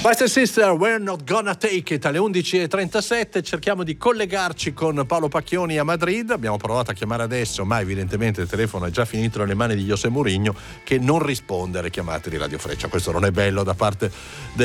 Master Sister, we're not gonna take it. Alle 11:37 cerchiamo di collegarci con Paolo Pacchioni a Madrid. Abbiamo provato a chiamare adesso, ma evidentemente il telefono è già finito nelle mani di José Mourinho, che non risponde alle chiamate di Radio Freccia. Questo non è bello da parte